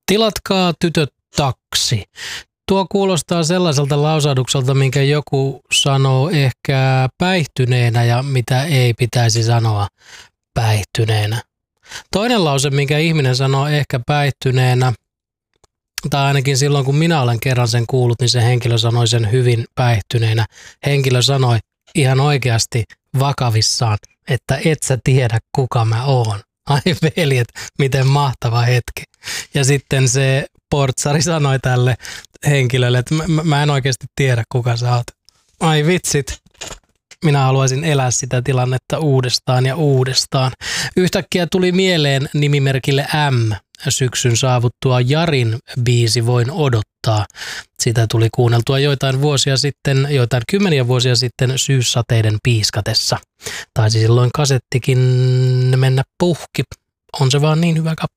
Tilatkaa tytöt taksi. Tuo kuulostaa sellaiselta lausahdukselta, minkä joku sanoo ehkä päihtyneenä ja mitä ei pitäisi sanoa päihtyneenä. Toinen lause, minkä ihminen sanoo ehkä päihtyneenä, tai ainakin silloin kun minä olen kerran sen kuullut, niin se henkilö sanoi sen hyvin päihtyneenä. Henkilö sanoi ihan oikeasti vakavissaan, että et sä tiedä kuka mä oon. Ai veljet, miten mahtava hetki. Ja sitten se portsari sanoi tälle henkilölle, että mä en oikeasti tiedä kuka sä oot. Ai vitsit, minä haluaisin elää sitä tilannetta uudestaan ja uudestaan. Yhtäkkiä tuli mieleen nimimerkille M syksyn saavuttua Jarin biisi Voin odottaa. Sitä tuli kuunneltua joitain kymmeniä vuosia sitten syyssateiden piiskatessa. Taisi silloin kasettikin mennä puhki. On se vaan niin hyvä kappale.